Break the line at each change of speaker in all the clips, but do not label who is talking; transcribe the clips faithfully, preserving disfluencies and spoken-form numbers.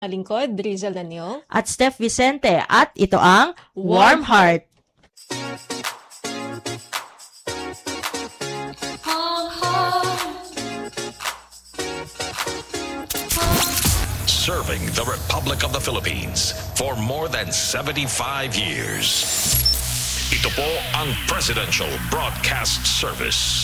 Lingkod, Drizel Daniel.
At Steph Vicente. At ito ang Warm Heart.
Serving the Republic of the Philippines for more than seventy-five years. Ito po ang Presidential Broadcast Service.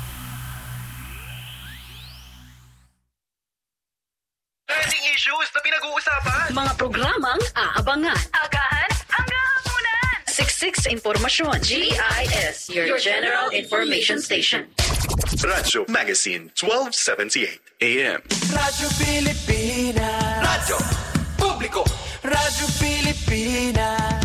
Trending issues na pinag-uusapan.
Mga programang aabangan.
Agahan hanggang hapunan.
Siksik sa impormasyon. G I S, your, your General Information Station.
Radyo Magazine twelve seventy-eight A M.
Radyo Pilipinas.
Radyo Publiko.
Radyo Pilipinas.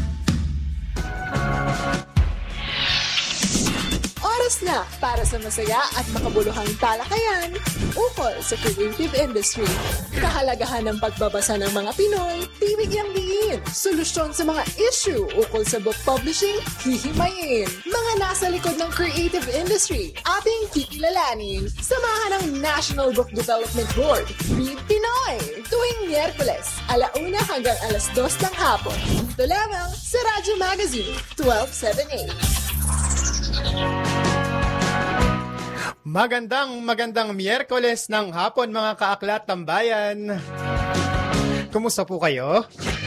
Oras na para sa masaya at makabuluhang talakayan ukol sa creative industry. Kahalagahan ng pagbabasa ng mga Pinoy, tibigyang diin. Solusyon sa mga issue ukol sa book publishing, hihimayin. Mga nasa likod ng creative industry, ating kikilalanin. Samahan ng National Book Development Board, Read Pinoy. Tuwing Miyerkules, alauna hanggang alas dos ng hapon. Dito lamang sa Radyo Magazine twelve seventy-eight.
Magandang magandang Miyerkules ng hapon mga kaaklat tambayan. Kumusta po kayo?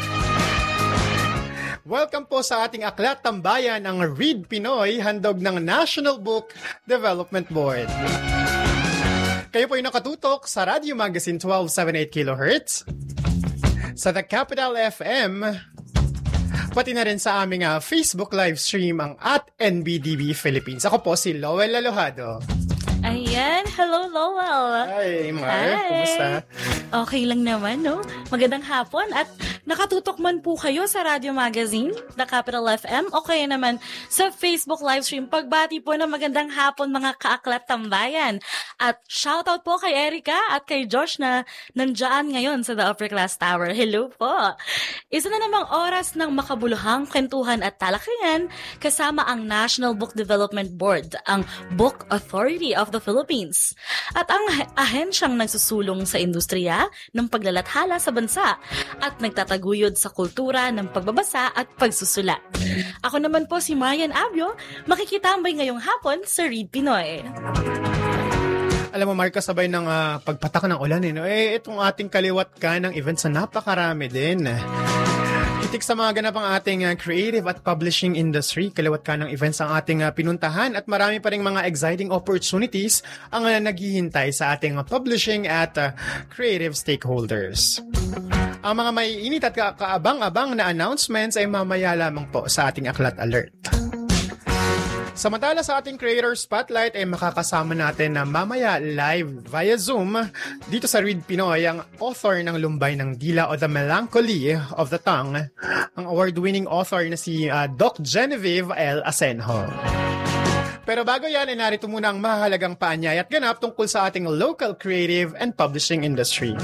Welcome po sa ating aklat tambayan ang Read Pinoy, handog ng National Book Development Board. Kayo po ay nakatutok sa Radio Magazine twelve seventy-eight kilohertz, sa The Capital F M, pati na rin sa aming uh, Facebook live stream ang at N B D B Philippines. Ako po si Lowell Lalojado.
Ayan, hello Lowell.
Hi, Mar.
Hi.
Kumusta?
Okay lang naman, no? Magandang hapon at nakatutok man po kayo sa Radio Magazine, The Capital F M, o kaya naman sa Facebook livestream. Pagbati po ng magandang hapon mga kaaklat tambayan. At shoutout po kay Erica at kay Josh na nandyan ngayon sa The Upper Class Tower. Hello po. Isa na namang oras ng makabuluhang kwentuhan at talakayan kasama ang National Book Development Board, ang Book Authority of the Philippines, at ang ahensyang nagsusulong sa industriya ng paglalathala sa bansa at nagtataguyod sa kultura ng pagbabasa at pagsusulat. Ako naman po si Marian Abio, makikitambay ngayong hapon sa Read Pinoy.
Alam mo, Mark, kasabay ng uh, pagpatak ng ulan, eh, no? eh, itong ating kaliwat ka ng events na napakarami din. Itik sa mga ganap ang ating uh, creative at publishing industry. Kaliwat ka ng events ang ating uh, pinuntahan at marami pa rin mga exciting opportunities ang uh, naghihintay sa ating uh, publishing at uh, creative stakeholders. Ang mga may init at ka- kaabang-abang na announcements ay mamaya lamang po sa ating Aklat Alert. Samantala sa ating Creator Spotlight ay makakasama natin na mamaya live via Zoom dito sa Read Pinoy ang author ng Lumbay ng Dila o The Melancholy of the Tongue, ang award-winning author na si uh, Doc Genevieve L. Asenjo. Pero bago yan ay narito muna ang mahalagang paanyay at ganap tungkol sa ating local creative and publishing industry.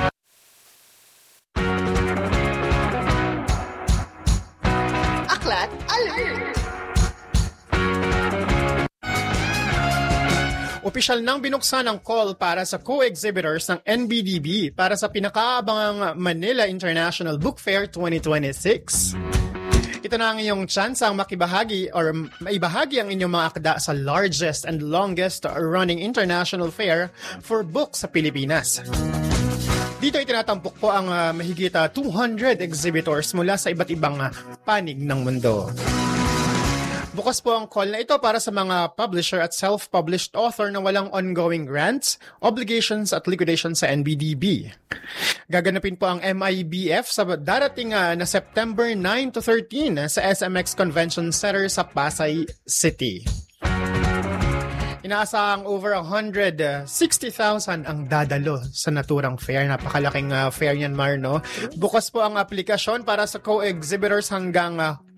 Aklat Alert!
Opisyal nang binuksan ang call para sa co-exhibitors ng N B D B para sa pinakaabangang Manila International Book Fair twenty twenty-six. Ito na ang inyong chance ang makibahagi or maibahagi ang inyong mga akda sa largest and longest running international fair for books sa Pilipinas. Dito ay tinatampok po ang uh, mahigit uh, two hundred exhibitors mula sa iba't ibang uh, panig ng mundo. Bukas po ang call na ito para sa mga publisher at self-published author na walang ongoing grants, obligations at liquidation sa N B D B. Gaganapin po ang M I B F sa darating uh, na September nine to thirteen sa S M X Convention Center sa Pasay City. Inaasahang over one hundred sixty thousand ang dadalo sa naturang fair. Napakalaking uh, fair yan, Mar, no? Bukas po ang aplikasyon para sa co-exhibitors hanggang uh,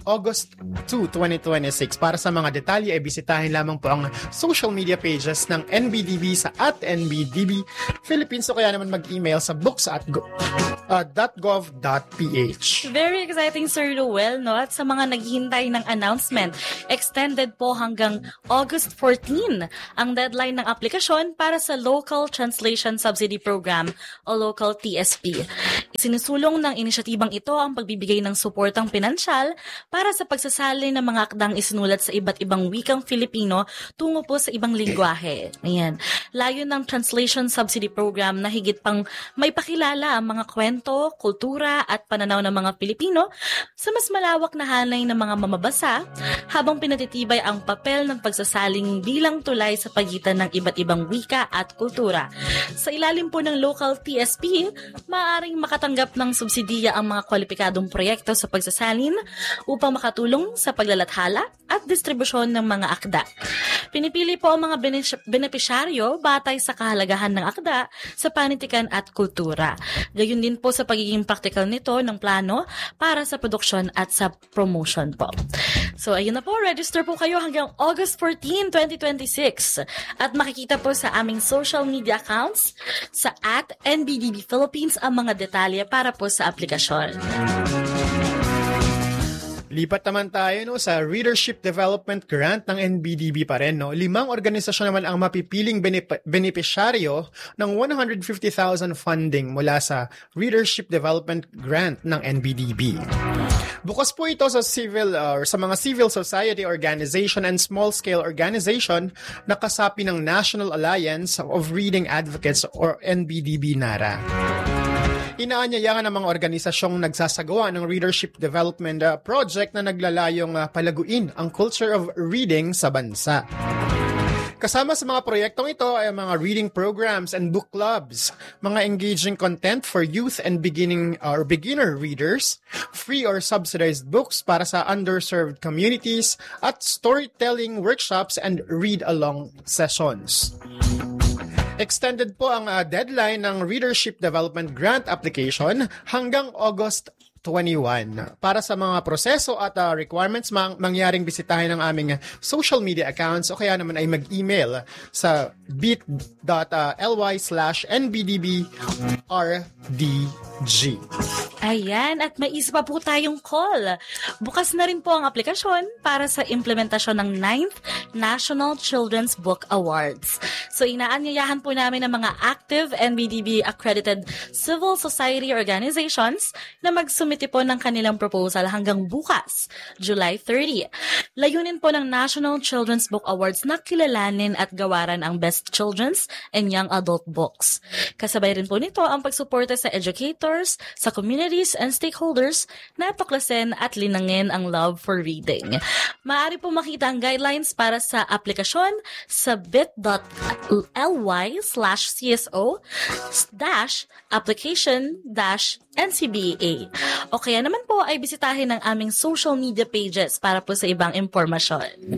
August second, twenty twenty-six. Para sa mga detalye, ay bisitahin lamang po ang social media pages ng N B D B sa at N B D B Philippines o kaya naman mag-email sa books at go, uh, .gov dot p h.
Very exciting, Sir Ruel, no? At sa mga naghihintay ng announcement, extended po hanggang August fourteenth ang deadline ng aplikasyon para sa Local Translation Subsidy Program o Local T S P. Sinusulong ng inisyatibang ito ang pagbibigay ng suportang pinansyal para sa pagsasali ng mga akdang isinulat sa iba't ibang wikang Filipino tungo po sa ibang lingwahe. Ayan. Layo ng Translation Subsidy Program na higit pang may pakilala ang mga kwento, kultura at pananaw ng mga Pilipino sa mas malawak na hanay ng mga mamabasa habang pinatitibay ang papel ng pagsasaling bilang tulay sa pagitan ng iba't ibang wika at kultura. Sa ilalim po ng Local T S P, maaaring makatanggap ng subsidiya ang mga kwalipikadong proyekto sa pagsasalin upang makatulong sa paglalathala at distribusyon ng mga akda. Pinipili po ang mga benepisyaryo batay sa kahalagahan ng akda sa panitikan at kultura. Gayon din po sa pagiging practical nito ng plano para sa produksyon at sa promotion po. So ayun na po, register po kayo hanggang August fourteenth, twenty twenty-six at makikita po sa aming social media accounts sa at N B D B Philippines ang mga detalye para po sa aplikasyon.
Lipat naman tayo no, sa Readership Development Grant ng N B D B pa rin. No? Limang organisasyon naman ang mapipiling benep- benepisyaryo ng one hundred fifty thousand funding mula sa Readership Development Grant ng N B D B. Bukas po ito sa civil or uh, sa mga civil society organization and small-scale organization na kasapi ng National Alliance of Reading Advocates or N B D B NARA. Inaanyayahan ng mga organisasyong nagsasagawa ng readership development uh, project na naglalayong uh, palaguin ang culture of reading sa bansa. Kasama sa mga proyektong ito ay mga reading programs and book clubs, mga engaging content for youth and beginning or beginner readers, free or subsidized books para sa underserved communities, at storytelling workshops and read-along sessions. Extended po ang uh, deadline ng Readership Development Grant application hanggang August twenty-one. Para sa mga proseso at uh, requirements, mang- mangyaring bisitahin ang aming social media accounts o kaya naman ay mag-email sa bit.ly slash nbdbrdg.
Ayan, at may isa pa po tayong call. Bukas na rin po ang aplikasyon para sa implementasyon ng ninth National Children's Book Awards. So inaanyayahan po namin ng mga active N B D B accredited civil society organizations na magsumiti po ng kanilang proposal hanggang bukas, July thirtieth. Layunin po ng National Children's Book Awards na kilalanin at gawaran ang best children's and young adult books. Kasabay rin po nito ang pagsuporta sa educators, sa communities and stakeholders na tuklasin at linangin ang love for reading. Maaari po makita ang guidelines para sa aplikasyon sa bit.ly slash cso dash application dash ncba. O kaya naman po ay bisitahin ang aming social media pages para po sa ibang impormasyon.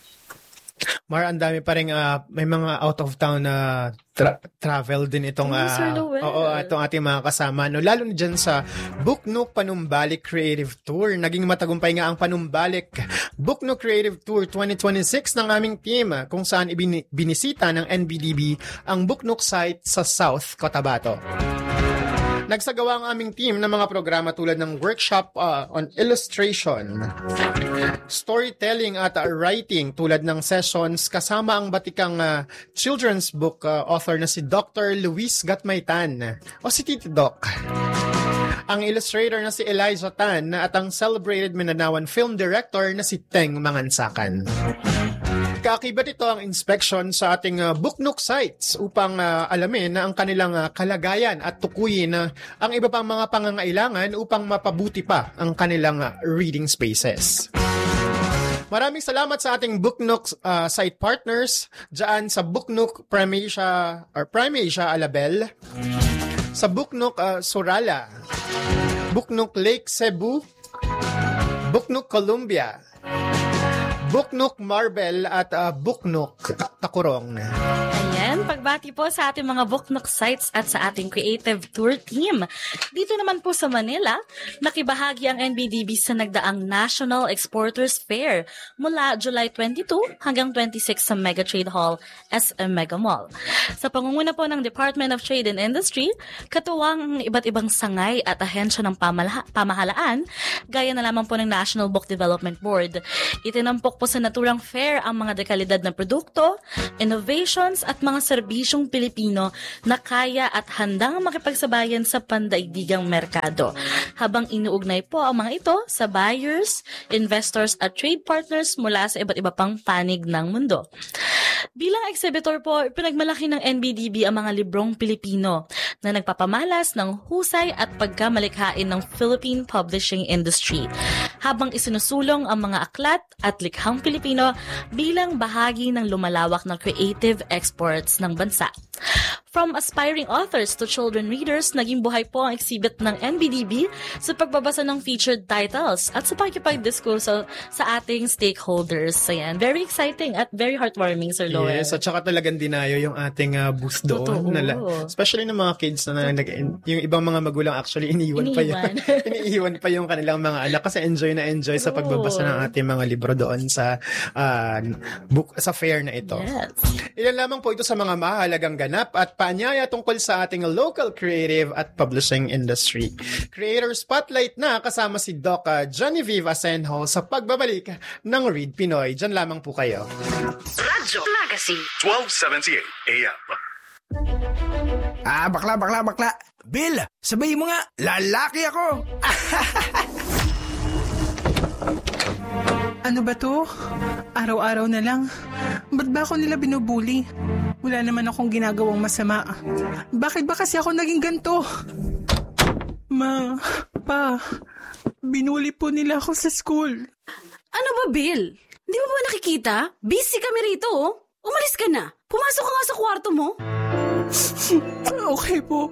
Mar, ang dami pa rin, uh, may mga out of town na tra- travel din itong uh, oo, itong ating mga kasama. No? Lalo na dyan sa Book Nook Panumbalik Creative Tour. Naging matagumpay nga ang Panumbalik Book Nook Creative Tour twenty twenty-six ng aming team kung saan ibin- binisita ng N B D B ang Book Nook site sa South Cotabato. Nagsagawa ang aming team ng mga programa tulad ng workshop uh, on illustration, storytelling at uh, writing tulad ng sessions kasama ang batikang uh, children's book uh, author na si Doctor Luis Gatmaytan o si Titi Doc. Ang illustrator na si Elijah Tan at ang celebrated Mindanao film director na si Teng Mangansakan. Kaakibat ito ang inspection sa ating uh, Book Nook sites upang uh, alamin na ang kanilang uh, kalagayan at tukuyin uh, ang iba pang mga pangangailangan upang mapabuti pa ang kanilang uh, reading spaces. Maraming salamat sa ating Book Nook uh, site partners dyan sa Book Nook Primasia or Primasia Alabel, sa Book Nook uh, Sorala, Book Nook Lake Cebu, Book Nook Columbia, Book Nook Marbel at uh, Book Nook Takurong.
Ayan. naman, pagbati po sa ating mga Booknook sites at sa ating creative tour team. Dito naman po sa Manila, nakibahagi ang N B D B sa nagdaang National Exporters Fair mula July twenty-two hanggang twenty-six sa Mega Trade Hall, S M Mega Mall. Sa pangunguna po ng Department of Trade and Industry, katuwang ang iba't ibang sangay at ahensya ng pamala- pamahalaan, gaya na lamang po ng National Book Development Board. Itinampok po sa naturang fair ang mga dekalidad na produkto, innovations at mga serbisyong Pilipino na kaya at handang makipagsabayan sa pandaigdigang merkado. Habang inuugnay po ang mga ito sa buyers, investors at trade partners mula sa iba't iba pang panig ng mundo. Bilang exhibitor po, pinagmalaki ng N B D B ang mga librong Pilipino na nagpapamalas ng husay at pagkamalikhain ng Philippine publishing industry, habang isinusulong ang mga aklat at likhang Pilipino bilang bahagi ng lumalawak na creative exports ng bansa. From aspiring authors to children readers, naging buhay po ang exhibit ng N B D B sa pagbabasa ng featured titles at sa pakikipagdiskurso sa ating stakeholders. So yan, very exciting at very heartwarming, Sir Lowell.
Yes, at saka talagang dinayo yung ating uh, booth doon. Nala, especially ng mga kids na nag, yung ibang mga magulang actually iniiwan, iniiwan. pa yung iniiwan pa yung kanilang mga anak kasi enjoy na enjoy sa pagbabasa ng ating mga libro doon sa uh, book sa fair na ito.
Yes.
Ilan lamang po ito sa mga mahalagang ganap at paanyaya tungkol sa ating local creative at publishing industry. Creator Spotlight na kasama si Doc Genevieve Asenjo sa pagbabalik ng Read Pinoy. Diyan lamang po kayo.
Radyo Magazine
twelve seventy-eight A M.
Ah, bakla, bakla, bakla. Bill, sabayin mo nga, lalaki ako.
Ano ba to? Araw-araw na lang. Ba't ba ako nila binubuli? Wala naman akong ginagawang masama. Bakit ba kasi ako naging ganito? Ma, pa, binuli po nila ako sa school.
Ano ba, Bill? Di mo ba nakikita? Busy kami rito, oh. Umalis ka na. Pumasok ka nga sa kwarto mo.
Okay po.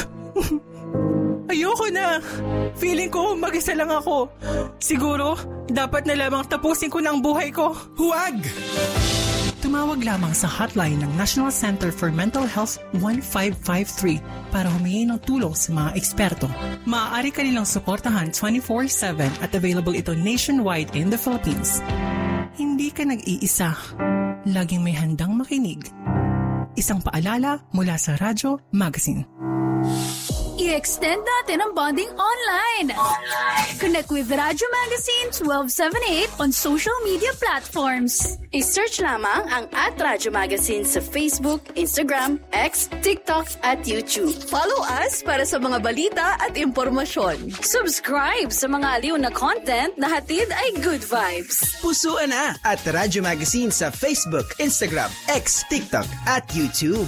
Ayoko na. Feeling ko mag-isa lang ako. Siguro, dapat na lamang tapusin ko na ang buhay ko.
Huwag!
Tumawag lamang sa hotline ng National Center for Mental Health one five five three para humingi ng tulong sa mga eksperto. Maaari ka nilang suportahan twenty-four seven at available ito nationwide in the Philippines. Hindi ka nag-iisa. Laging may handang makinig. Isang paalala mula sa Radyo Magazine.
I-extend natin ang bonding online. Connect with Radyo Magazine twelve seventy-eight on social media platforms.
I-search lamang ang at Radyo Magazine sa Facebook, Instagram, X, TikTok at YouTube.
Follow us para sa mga balita at impormasyon. Subscribe sa mga aliw na content na hatid ay good vibes.
Pusuan na at Radyo Magazine sa Facebook, Instagram, X, TikTok at YouTube.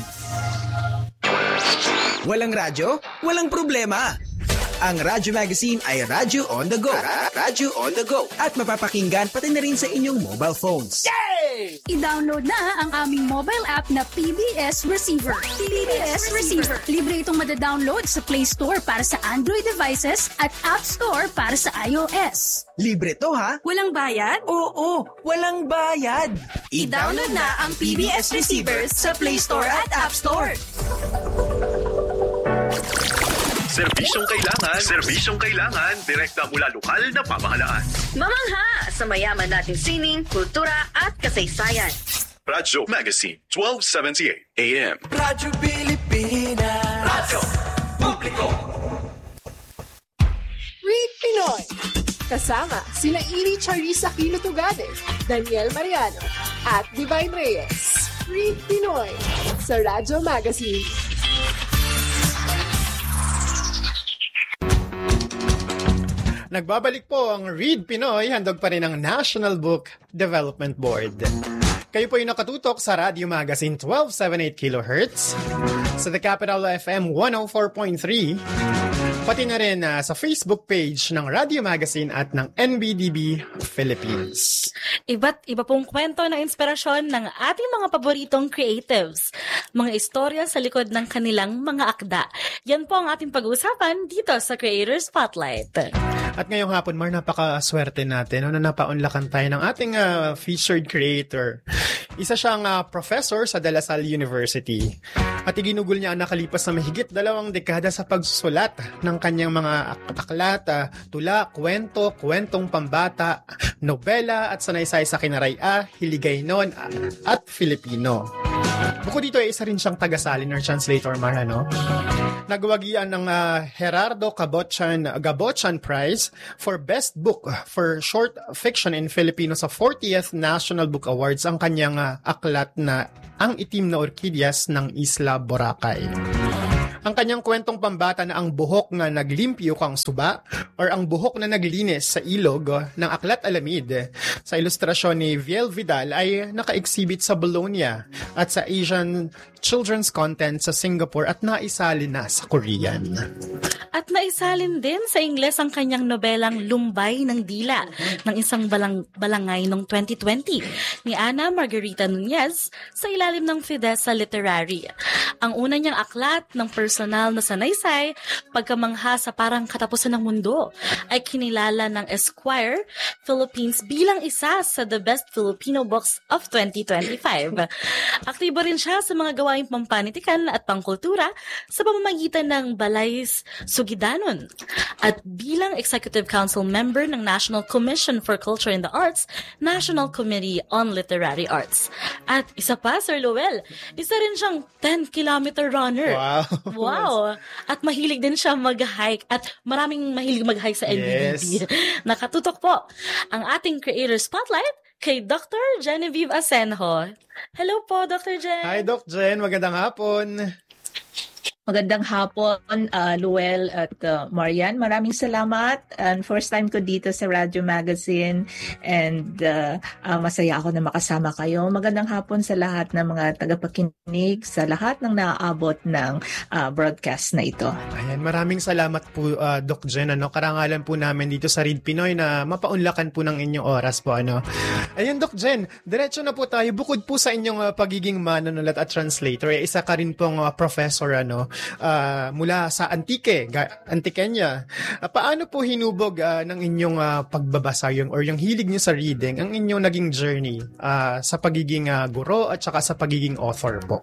Walang radyo? Walang problema. Ang Radyo Magazine ay radyo on the go. Radyo on the go. At mapapakinggan pati na rin sa inyong mobile phones.
Yay! I-download na ang aming mobile app na P B S Receiver. P B S Receiver. Libre itong madadownload sa Play Store para sa Android devices at App Store para sa iOS.
Libre to, ha?
Walang bayad?
Oo, walang bayad.
I-download na ang P B S Receiver sa Play Store at App Store.
Serbisyong kailangan, serbisyong kailangan, direkta mula lokal na pamahalaan.
Mamangha sa mayaman nating sining, kultura at kasaysayan.
Radyo Magazine twelve seventy-eight A M.
Radyo Pilipinas. Radyo Publiko.
Read Pinoy. Kasama sina Iri Charissa Aquino Tugade, Daniel Mariano, at Divine Reyes. Read Pinoy sa Radyo Magazine.
Nagbabalik po ang Read Pinoy, handog pa rin ng National Book Development Board. Kayo po yung nakatutok sa Radio Magazine twelve seventy-eight kilohertz, sa The Capital F M one oh four point three, Pati na rin uh, sa Facebook page ng Radio Magazine at ng N B D B Philippines.
Iba't iba pong kwento ng inspirasyon ng ating mga paboritong creatives. Mga istorya sa likod ng kanilang mga akda. Yan po ang ating pag-uusapan dito sa Creator Spotlight.
At ngayong hapon, Mar, napaka-swerte natin no, na napaunlakan tayo ng ating uh, featured creator. Isa siyang uh, professor sa De La Salle University. At iginugol niya ang nakalipas na mahigit dalawang dekada sa pagsusulat ng kanyang mga aklat, uh, tula, kwento, kwentong pambata, nobela at sanaysay sa Kinaraya, Hiligaynon at Filipino. Bukod dito ay isa rin siyang tagasalin or translator, Mar, no? Nagwagian ng uh, Gerardo Gabochan, Gabochan Prize for Best Book for Short Fiction in Filipino sa fortieth National Book Awards ang kanyang uh, aklat na Ang Itim na Orkidyas ng Isla Boracay. Ang kanyang kwentong pambata na Ang Buhok na Naglimpyo Kang Suba or Ang Buhok na Naglinis sa Ilog ng Aklat Alamid sa ilustrasyon ni Viel Vidal ay naka-exhibit sa Bologna at sa Asian Children's Content sa Singapore at naisalin na sa Korean.
At naisalin din sa Ingles ang kanyang nobelang Lumbay ng Dila ng isang balang balangay noong twenty twenty ni Ana Margarita Nunez sa ilalim ng Fidesa Literary. Ang una niyang aklat ng personal na sanaysay, Pagkamangha sa Parang Katapusan ng Mundo, ay kinilala ng Esquire Philippines bilang isa sa The Best Filipino Books of twenty twenty-five. Aktibo rin siya sa mga gawaing pampanitikan at pangkultura sa pamamagitan ng Balays Sugidanon at bilang Executive Council member ng National Commission for Culture and the Arts, National Committee on Literary Arts. At isa pa, Sir Lowell, isa rin siyang ten kilometer runner.
Wow!
Wow! At mahilig din siya mag-hike at maraming mahilig mag-hike sa N B D B. Yes. Nakatutok po ang ating Creator Spotlight kay Doctor Genevieve Asenjo. Hello po, Doctor Jen.
Hi, Doc Jen. Magandang hapon.
Magandang hapon, uh, Luel at uh, Marian. Maraming salamat. And first time ko dito sa Radio Magazine and uh, uh, masaya ako na makasama kayo. Magandang hapon sa lahat ng mga tagapakinig, sa lahat ng naaabot ng uh, broadcast na ito.
Ayan, maraming salamat po, uh, Doc Jen. Ano, karangalan po namin dito sa Read Pinoy na mapaunlakan po ng inyong oras po. Ano. Ayun, Doc Jen, diretso na po tayo. Bukod po sa inyong uh, pagiging manunulat at translator, eh, isa ka rin pong uh, professor, ano, Uh, mula sa Antique, Antiqueña. Uh, paano po hinubog uh, ng inyong uh, pagbabasa yung, or yung hilig niyo sa reading, ang inyong naging journey uh, sa pagiging uh, guro at saka sa pagiging author po?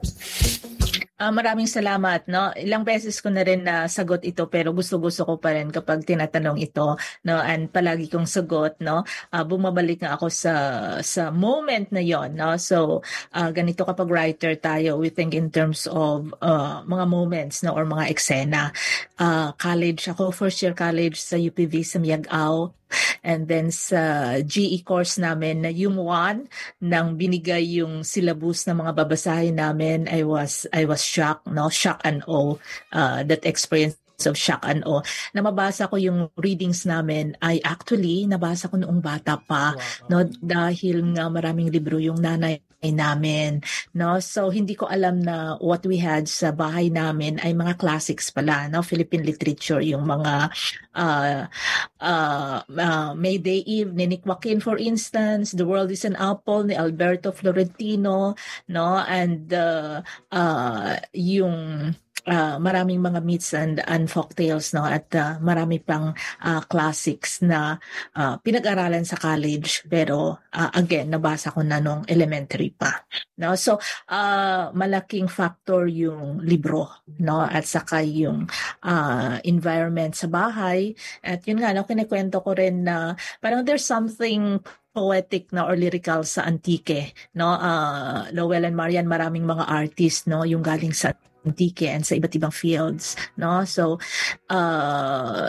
Uh, maraming salamat, no? Ilang beses ko na rin na sagot ito pero gusto-gusto ko pa rin kapag tinatanong ito, no? And palagi kong sagot, no? Uh, bumabalik nga ako sa sa moment na yon, no? So, uh, ganito kapag writer tayo, we think in terms of uh, mga moments, no? Or mga eksena. Uh, college ako, first year college sa U P V sa Miagao. And then sa G E course namin na yung one nang binigay yung syllabus na mga babasahin namin, I was I was shocked, no? Shock and awe, uh, that experience of shock and awe. Na mabasa ko yung readings namin ay actually nabasa ko noong bata pa, wow. No? Dahil nga maraming libro yung nanay namin, no? So hindi ko alam na what we had sa bahay namin ay mga classics pala, no? Philippine literature, yung mga uh, uh, uh, Mayday Eve ni Nick Joaquin, for instance, The World is an Apple ni Alberto Florentino, no? And uh, uh, yung Uh, maraming mga myths and, and folktales, no? At uh, marami pang uh, classics na uh, pinag-aralan sa college pero uh, again nabasa ko na nung elementary pa, no? So uh, malaking factor yung libro, no? At saka yung uh, environment sa bahay. At yun nga, no, kinikwento ko rin na parang there's something poetic na or lyrical sa Antique, no? Uh, Lowell and Marian, maraming mga artists, no, yung galing sa Antique and sa iba't ibang fields, no? So uh,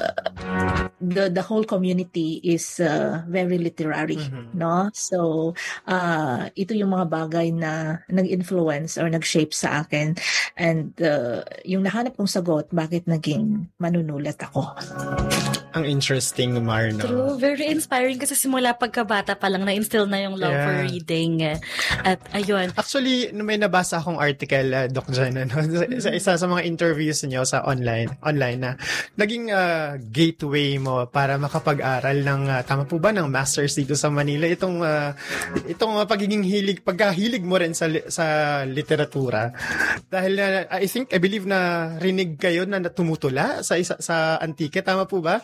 the the whole community is uh, very literary, mm-hmm. no? So uh, ito yung mga bagay na nag-influence or nag-shape sa akin, and uh, yung nahanap kong sagot bakit naging manunulat ako.
Ang interesting, Mar, no?
True. Very inspiring kasi simula pagkabata pa lang na-instill na yung love
Yeah.
for reading. At ayun.
Actually, may nabasa akong article, uh, Doc Jan, ano, sa, sa isa sa mga interviews niyo sa online, online na naging uh, gateway mo para makapag-aral ng, uh, tama po ba, ng masters dito sa Manila. Itong, uh, itong uh, pagiging hilig, pagkahilig mo rin sa, li- sa literatura. Dahil, uh, I think, I believe na rinig kayo na tumutula sa, isa, sa Antique. Tama po ba?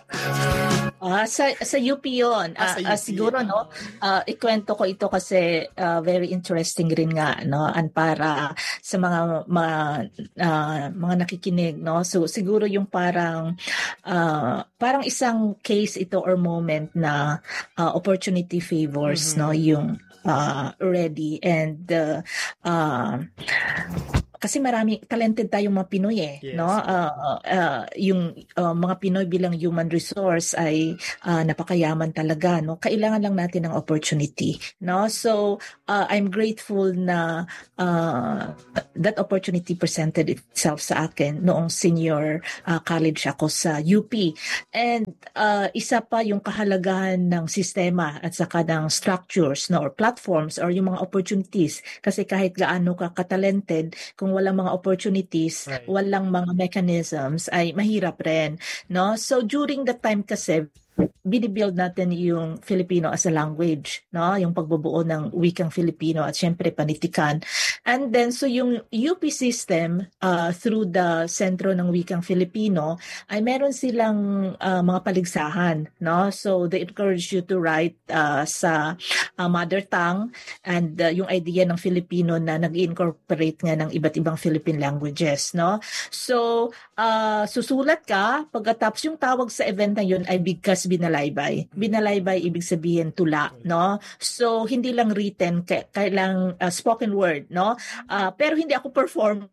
Ah, sa sa U P yun.
Ah, sa
Ah, ah,
U P.
siguro no, ah, ikwento ko ito kasi ah, very interesting rin nga no, and para sa mga mga, ah, mga nakikinig no. So siguro yung parang ah, parang isang case ito or moment na ah, opportunity favors no yung ah, ready and uh, ah, kasi marami talented tayong mga Pinoy eh,
Yes.
no? Uh, uh, yung uh, mga Pinoy bilang human resource ay uh, napakayaman talaga, no? Kailangan lang natin ng opportunity, no? So, uh, I'm grateful na uh, that opportunity presented itself sa akin noong senior uh, college ako sa U P. And uh, isa pa yung kahalagahan ng sistema at saka ng structures, no? Or platforms or yung mga opportunities. Kasi kahit gaano ka katalented, kung walang mga opportunities,
Right.
walang mga mechanisms, ay mahirap rin, no? So during that time kasi, binibuild natin yung Filipino as a language, no? Yung pagbubuo ng wikang Filipino at syempre panitikan. And then, so yung U P system, uh, through the Sentro ng Wikang Filipino, ay meron silang uh, mga paligsahan, no? So they encourage you to write uh, sa uh, mother tongue and uh, yung idea ng Filipino na nag-incorporate nga ng iba't ibang Philippine languages, no? So, uh, susulat ka, pagkatapos yung tawag sa event na yun ay bigkas binalaybay. Binalaybay ibig sabihin tula, no? So hindi lang written, kailang uh, spoken word, no? Uh, pero hindi ako performer.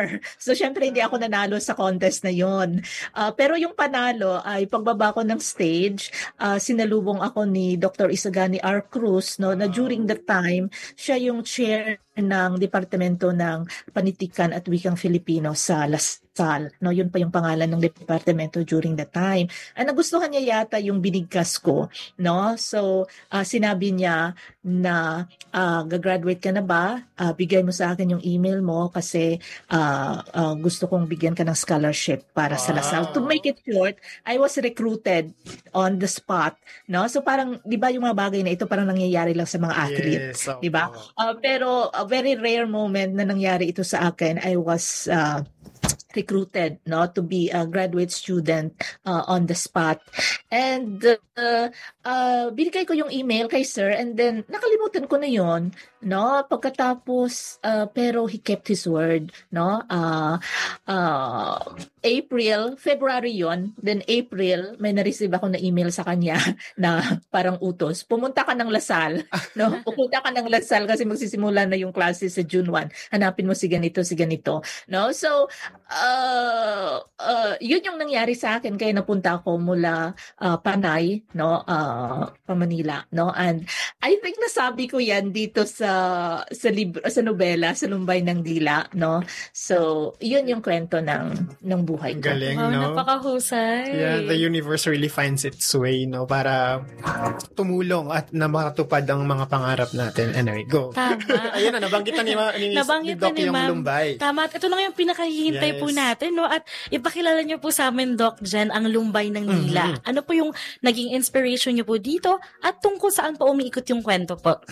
So syempre hindi ako nanalo sa contest na yon. Uh, pero yung panalo ay pagbaba ko ng stage, uh, sinalubong ako ni Doctor Isagani R. Cruz, no, na during the time siya yung chair ng Departamento ng Panitikan at Wikang Filipino sa Lasal. No, yun pa yung pangalan ng departamento during the time. Ang nagustuhan niya yata yung binigkas ko, no? So uh, sinabi niya na uh, gagraduate ka na ba? Uh, bigay mo sa akin yung email mo kasi uh, uh, gusto kong bigyan ka ng scholarship para sa Lasal. To make it short, I was recruited on the spot, no? So parang 'di ba yung mga bagay na ito parang nangyayari lang sa mga athlete,
Yes,
'di ba? Uh, pero a very rare moment na nangyari ito sa akin, I was uh, recruited no to be a graduate student uh, on the spot. And uh, uh, binigay ko yung email kay sir and then nakalimutan ko na yon, no? Pagkatapos uh, pero he kept his word, no? Uh, uh, April, February yon, then April may na-receive ako na email sa kanya na parang utos. Pumunta ka ng Lasal, no? Pupunta ka ng Lasal kasi magsisimula na yung klase sa June first. Hanapin mo si ganito, si ganito, no? So uh, uh, yun yung nangyari sa akin kaya napunta ako mula uh, Panay, no, uh, pa Manila, no, and I think nasabi ko yan dito sa sa libro, sa nobela, sa Lumbay ng Dila, no, so yun yung kwento ng ng buhay ko.
Galing,
Wow,
no?
napakahusay.
Yeah, the universe really finds its way, no, para tumulong at na makatupad ang mga pangarap natin. Anyway, go.
Tama.
Ayun na, nabanggit na ni, ma- ni,
Nabanggit
ni Doc
na ni
yung
Ma'am.
Lumbay.
Tama. At ito na yung pinakahihintay
Yes.
po natin, no? At ipakilala niyo po sa amin, Doc Jen, ang Lumbay ng Dila.
Mhm.
Ano po yung naging inspiration niyo po dito at tungkol saan po umiikot yung kwento po?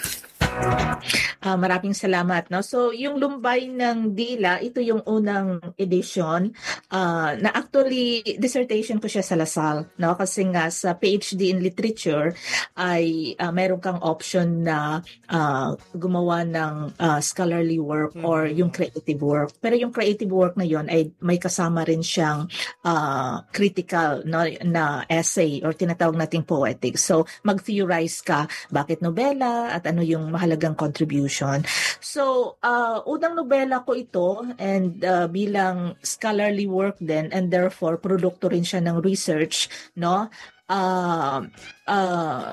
Uh, maraming salamat, no? So, yung Lumbay ng Dila, ito yung unang edition uh, na actually dissertation ko siya sa Lasal, no? Kasi nga sa PhD in Literature ay uh, meron kang option na uh, gumawa ng uh, scholarly work or yung creative work. Pero yung creative work na yon ay may kasama rin siyang uh, critical, no, na essay or tinatawag nating poetic. So, mag-theorize ka bakit nobela at ano yung mahalagang contribution. So, uh, unang nobela ko ito and uh, bilang scholarly work din and therefore produkto rin siya ng research, no? uh, uh,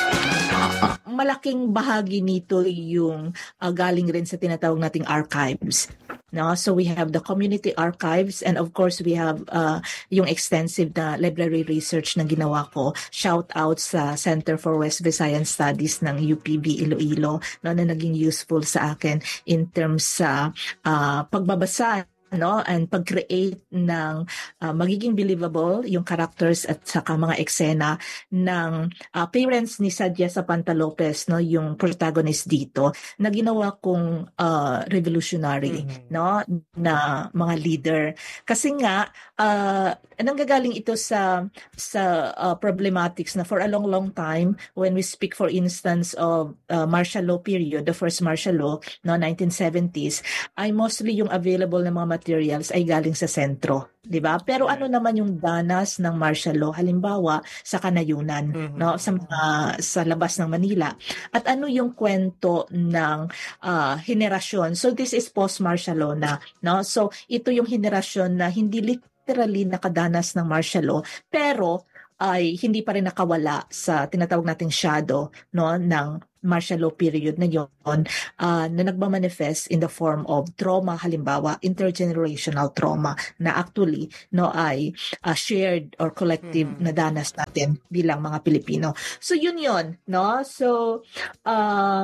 malaking bahagi nito yung uh, galing rin sa tinatawag nating archives. No, so we have the community archives, and of course we have uh, yung extensive na library research na ginawa ko. Shout out sa Center for West Visayan Studies ng U P B Iloilo, no, na naging useful sa akin in terms sa uh, pagbabasa, no, and pag-create ng uh, magiging believable yung characters at saka mga eksena ng uh, parents ni Sadia Sapanta Lopez, no, yung protagonist dito, na ginawa kong uh, revolutionary, mm-hmm. no, na mga leader. Kasi nga uh, nanggagaling ito sa sa uh, problematics na for a long long time when we speak for instance of uh, martial law period, the first martial law, no, nineteen seventies, ay mostly yung available na mga materials ay galing sa sentro, 'di ba? Pero ano naman yung danas ng martial law halimbawa sa kanayunan, mm-hmm. no, sa uh, sa labas ng Manila, at ano yung kwento ng uh, henerasyon. So this is post martial law na, no? So ito yung henerasyon na hindi literally nakadanas ng martial law pero ay hindi pa rin nakawala sa tinatawag nating shadow, no, ng martial law period na yon, uh, na nagmamanifest in the form of trauma, halimbawa intergenerational trauma na actually, no, ay uh, shared or collective mm-hmm. na danas natin bilang mga Pilipino. So yun yun, no? So uh,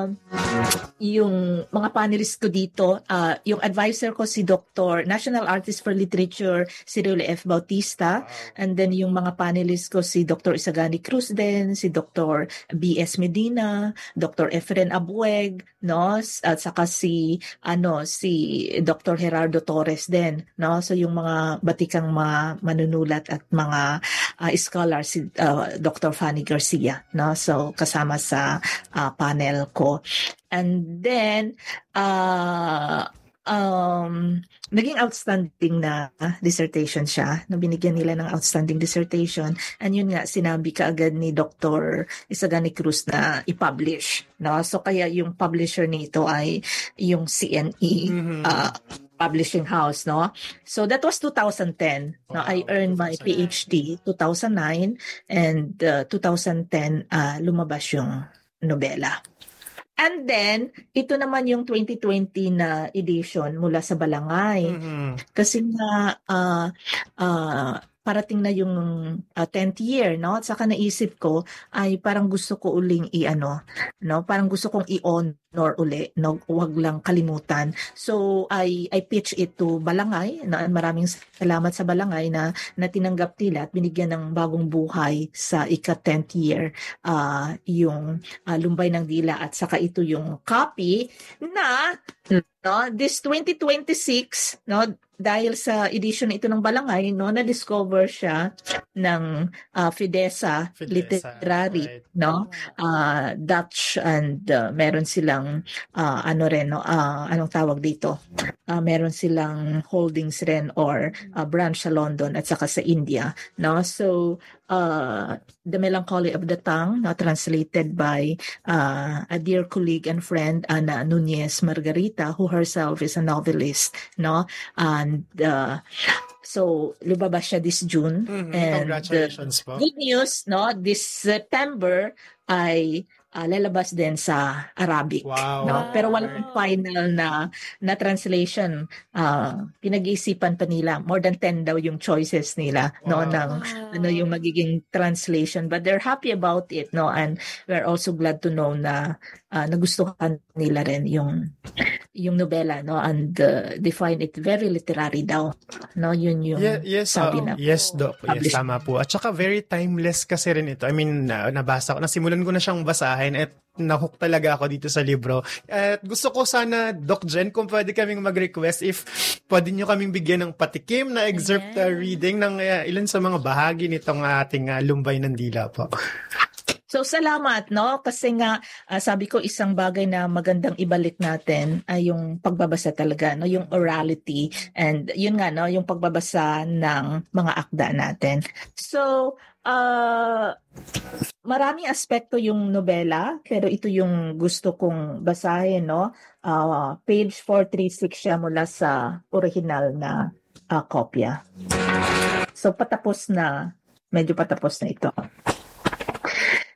yung mga panelists ko dito, uh, yung advisor ko si Doctor National Artist for Literature Cyril F. Bautista, and then yung mga panelists ko si Doctor Isagani Cruz din, si Doctor B S Medina, Doctor Efren Abueg, no, at saka si ano si Doctor Gerardo Torres din, no. So yung mga batikang mga manunulat at mga uh, scholars, si uh, Doctor Fanny Garcia, no. So kasama sa uh, panel ko. And then uh Um, naging outstanding na dissertation siya, na binigyan nila ng outstanding dissertation, and yun nga sinabi kaagad ni Doctor Isagani Cruz na i-publish, no? So kaya yung publisher nito ay yung C N E mm-hmm. uh, publishing house, no? So that was two thousand ten. Wow. No, I earned my P H D two thousand nine, and uh, two thousand ten uh, lumabas yung nobela. And then, ito naman yung twenty twenty na edition mula sa Balangay. Mm-hmm. Kasi nga, uh, uh, parating na yung uh, tenth year, no? At saka naisip ko, ay parang gusto ko uling i-ano, no? Parang gusto kong i-honor uli, no? Huwag lang kalimutan. So, I, I pitch it to Balangay, no? Maraming salamat sa Balangay na, na tinanggap nila at binigyan ng bagong buhay sa ika-tenth year uh, yung uh, Lumbay ng Dila, at saka ito yung copy na, no, this twenty twenty-six, no, dahil sa edition ito ng Balangay, no, na-discover siya ng uh, Fidesa, Fidesa Literary, right. No, uh, Dutch, and uh, meron silang uh, ano rin, no, uh, anong tawag dito, uh, meron silang holdings rin or uh, branch sa London at saka sa India, no. So uh, The Melancholy of the Tongue, no, translated by uh, a dear colleague and friend, Ana Nunez Margarita, who herself is a novelist, no. And uh, so lumabas siya this June. Mm-hmm. And
congratulations po.
Good news, no, this September ay Uh, lalabas din sa Arabic.
Wow.
No? Pero walang final na na translation. Uh, pinag-iisipan pa nila. More than ten daw yung choices nila, wow. no, ng ano yung magiging translation. But they're happy about it, no, and we're also glad to know na uh, nagustuhan nila rin yung yung nobela, no, and uh, they find it very literary daw, no, yun yung
yeah, yes,
sabi
uh,
na
yes, Doc, yes, tama po. At saka very timeless kasi rin ito. I mean, uh, nabasa ko, nasimulan ko na siyang basahin at nahook talaga ako dito sa libro. At gusto ko sana, Doc Jen, kung pwede kaming mag-request if pwede nyo kaming bigyan ng patikim na excerpt uh, reading ng uh, ilan sa mga bahagi nitong ating uh, Lumbay ng Dila po.
So salamat, no, kasi nga uh, sabi ko isang bagay na magandang ibalik natin ay yung pagbabasa talaga, no, yung orality, and yun nga, no, yung pagbabasa ng mga akda natin. So uh, maraming aspekto yung nobela, pero ito yung gusto kong basahin, no. Uh, page four thirty-six siya mula sa original na uh, kopya. So patapos na, medyo patapos na ito.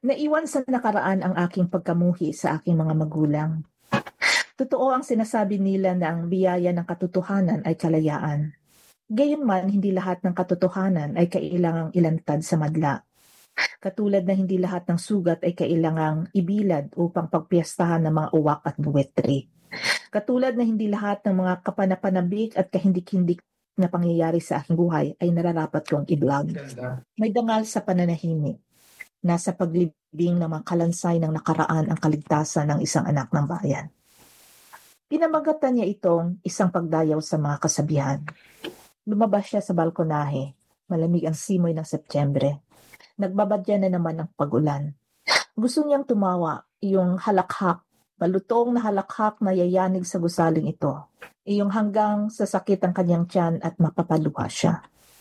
Naiwan sa nakaraan ang aking pagkamuhi sa aking mga magulang. Totoo ang sinasabi nila na ang biyaya ng katotohanan ay kalayaan. Gayunman, hindi lahat ng katotohanan ay kailangang ilantad sa madla. Katulad na hindi lahat ng sugat ay kailangang ibilad upang pagpiyastahan ng mga uwak at buwetri. Katulad na hindi lahat ng mga kapanapanabik at kahindik-hindik na pangyayari sa aking buhay ay nararapat kong i-vlog. May dangal sa pananahimik. Nasa paglibing ng mga kalansay ng nakaraan ang kaligtasan ng isang anak ng bayan. Pinamagatan niya itong isang pagdayaw sa mga kasabihan. Lumabas siya sa balkonahe. Malamig ang simoy ng Setyembre. Nagbabadya na naman ang pag-ulan. Gusto niyang tumawa, iyong halakhak, malutong na halakhak na yayanig sa gusaling ito. Iyong hanggang sasakit ang kanyang tiyan at mapapaluha siya.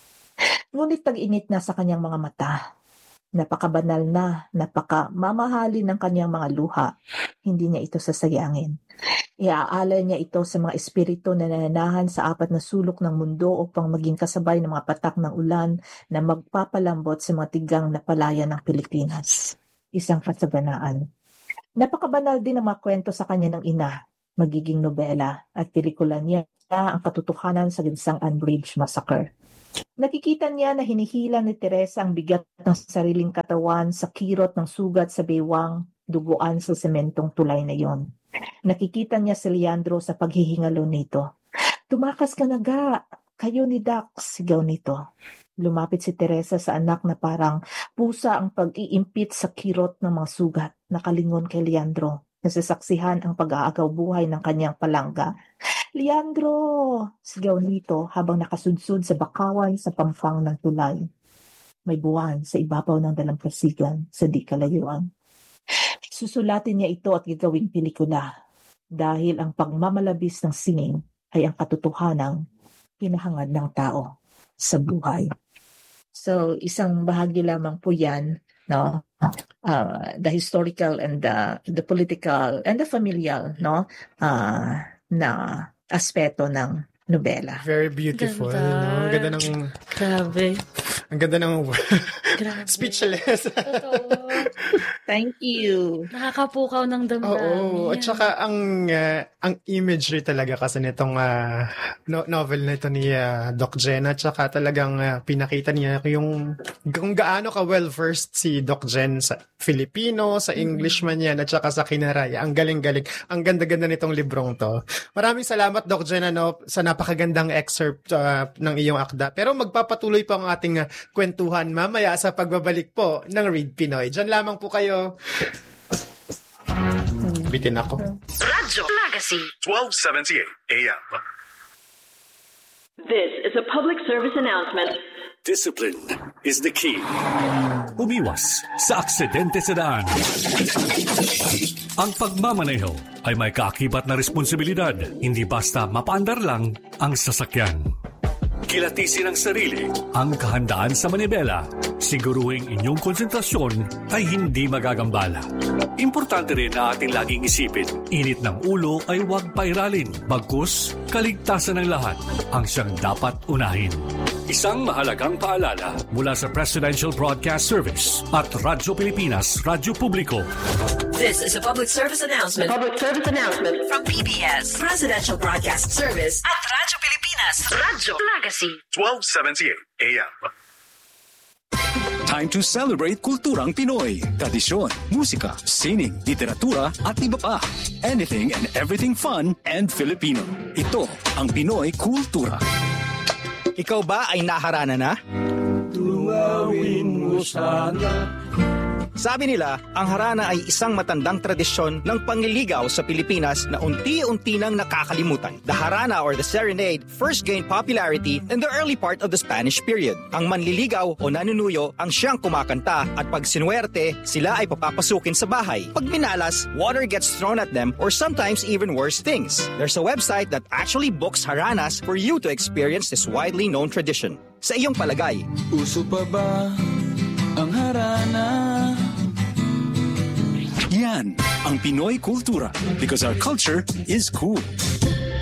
Ngunit tag-init na sa kanyang mga mata. Napakabanal na, napakamamahalin ng kanyang mga luha. Hindi niya ito sasayangin. Iaalay niya ito sa mga espiritu na nananahan sa apat na sulok ng mundo upang maging kasabay ng mga patak ng ulan na magpapalambot sa mga tigang na palayan ng Pilipinas. Isang kasaganaan. Napakabanal din ang mga kwento sa kanya ng ina, magiging nobela at pelikula niya ang katotohanan sa Ginsang Bridge Massacre. Nakikita niya na hinihila ni Teresa ang bigat ng sariling katawan sa kirot ng sugat sa baywang, duguan sa sementong tulay na yon. Nakikita niya si Leandro sa paghihingalo nito. Tumakas ka na ga, kayo ni Dax, sigaw nito. Lumapit si Teresa sa anak na parang pusa ang pag-iimpit sa kirot ng mga sugat. Nakalingon kay Leandro. Nasasaksihan ang pag-aagaw buhay ng kanyang palangga. Leandro! Sigaw nito habang nakasudsud sa bakawan sa pampang ng tulay. May buwan sa ibabaw ng dalampasigan sa di kalayuan. Susulatin niya ito at gagawing pelikula dahil ang pagmamalabis ng sining ay ang katotohanang pinahangad ng tao sa buhay. So, isang bahagi lamang po yan, no? Uh, the historical and the, the political and the familial, no? Uh, na aspeto ng nobela.
Very beautiful.
Ganda.
No? Ang ganda ng...
Grabe.
Ang ganda ng... Speechless.
Thank you.
Nakakapukaw ng damdamin.
Oo. At saka ang uh, ang imagery talaga kasi nitong uh, no- novel na ito ni uh, Doc Jen. At saka talagang uh, pinakita niya yung kung gaano ka well-versed si Doc Jen sa Filipino, sa English man yan, at saka sa Kinaraya. Ang galing-galing. Ang ganda-ganda nitong librong to. Maraming salamat, Doc Jen, ano, sa napakagandang excerpt uh, ng iyong akda. Pero magpapatuloy pa ang ating uh, kwentuhan mamaya sa pagbabalik po ng Read Pinoy. Diyan lamang po kayo. Bitin ako.
Radyo Magazine
twelve seventy-eight A M.
This is a public service announcement.
Discipline is the key. Umiwas sa aksidente sa daan. Ang pagmamaneho ay may kaakibat na responsibilidad. Hindi basta mapaandar lang ang sasakyan. Kilatisin ang sarili, ang kahandaan sa manibela. Siguruhing inyong konsentrasyon ay hindi magagambala. Importante rin na ating laging isipin, init ng ulo ay huwag pairalin. Bagkus, kaligtasan ng lahat ang siyang dapat unahin. Isang mahalagang paalala mula sa Presidential Broadcast Service at Radyo Pilipinas, Radyo Publiko.
This is a public service announcement.
Public service announcement
From P B S, Presidential Broadcast Service at Radyo Pilipinas,
Radyo Magazine
twelve seventy-eight A M.
Time to celebrate kulturang Pinoy. Tradisyon, musika, sining, literatura at iba pa. Anything and everything fun and Filipino. Ito ang Pinoy Kultura.
Ikaw ba ay naharana na?
Tunawin mo sana.
Sabi nila, ang harana ay isang matandang tradisyon ng pangliligaw sa Pilipinas na unti-unti nang nakakalimutan. The harana or the serenade first gained popularity in the early part of the Spanish period. Ang manliligaw o nanunuyo ang siyang kumakanta at pag sinuwerte, sila ay papapasukin sa bahay. Pag minalas, water gets thrown at them or sometimes even worse things. There's a website that actually books haranas for you to experience this widely known tradition. Sa iyong palagay,
uso pa ba ang harana?
Yan ang Pinoy Kultura because our culture is cool.